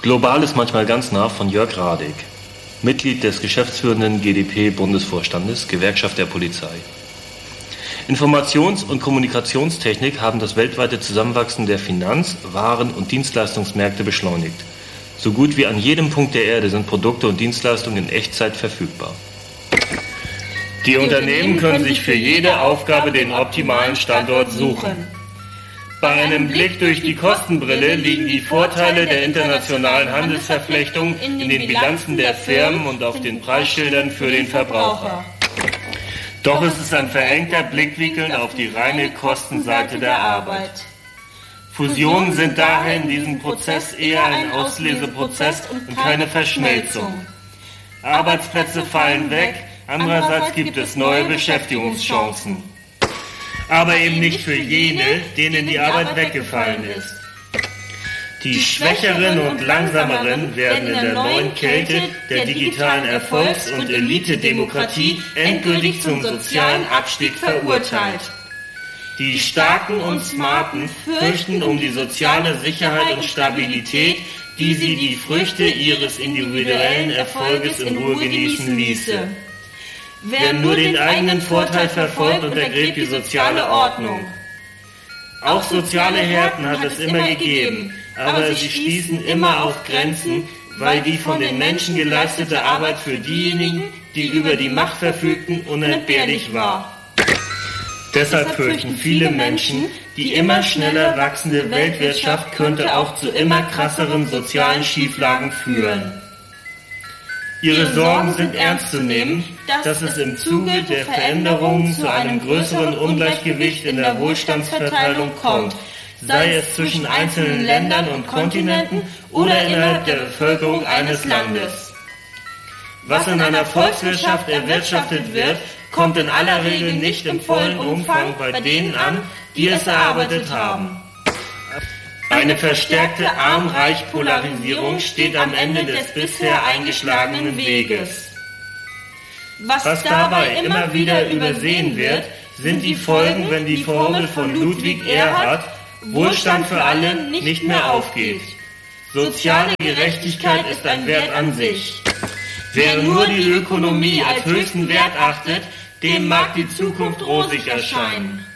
Global ist manchmal ganz nah von Jörg Radig, Mitglied des geschäftsführenden GdP-Bundesvorstandes, Gewerkschaft der Polizei. Informations- und Kommunikationstechnik haben das weltweite Zusammenwachsen der Finanz-, Waren- und Dienstleistungsmärkte beschleunigt. So gut wie an jedem Punkt der Erde sind Produkte und Dienstleistungen in Echtzeit verfügbar. Die Unternehmen können sich für jede Aufgabe den optimalen Standort suchen. Bei einem Blick durch die Kostenbrille liegen die Vorteile der internationalen Handelsverflechtung in den Bilanzen der Firmen und auf den Preisschildern für den Verbraucher. Doch es ist ein verengter Blickwinkel auf die reine Kostenseite der Arbeit. Fusionen sind daher in diesem Prozess eher ein Ausleseprozess und keine Verschmelzung. Arbeitsplätze fallen weg, andererseits gibt es neue Beschäftigungschancen. Aber eben nicht für jene, denen die Arbeit weggefallen ist. Die Schwächeren und Langsameren werden in der neuen Kälte der digitalen Erfolgs- und Elitedemokratie endgültig zum sozialen Abstieg verurteilt. Die Starken und Smarten fürchten um die soziale Sicherheit und Stabilität, die sie die Früchte ihres individuellen Erfolges in Ruhe genießen ließe. Wer nur den eigenen Vorteil verfolgt, untergräbt die soziale Ordnung. Auch soziale Härten hat es immer gegeben, aber sie stießen immer auf Grenzen, weil die von den Menschen geleistete Arbeit für diejenigen, die über die Macht verfügten, unentbehrlich war. Deshalb fürchten viele Menschen, die immer schneller wachsende Weltwirtschaft könnte auch zu immer krasseren sozialen Schieflagen führen. Ihre Sorgen sind ernst zu nehmen, dass es im Zuge der Veränderungen zu einem größeren Ungleichgewicht in der Wohlstandsverteilung kommt, sei es zwischen einzelnen Ländern und Kontinenten oder innerhalb der Bevölkerung eines Landes. Was in einer Volkswirtschaft erwirtschaftet wird, kommt in aller Regel nicht im vollen Umfang bei denen an, die es erarbeitet haben. Eine verstärkte Arm-Reich-Polarisierung steht am Ende des bisher eingeschlagenen Weges. Was dabei immer wieder übersehen wird, sind die Folgen, wenn die Formel von Ludwig Erhard, Wohlstand für alle, nicht mehr aufgeht. Soziale Gerechtigkeit ist ein Wert an sich. Wer nur die Ökonomie als höchsten Wert achtet, dem mag die Zukunft rosig erscheinen.